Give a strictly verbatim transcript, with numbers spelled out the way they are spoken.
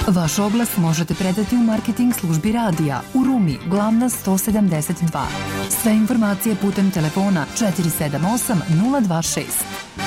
Vaš oglas možete predati u marketing službi radija u Rumi, glavna sto sedamdeset dva. Sve informacije putem telefona četiri sedam osam nula dva šest.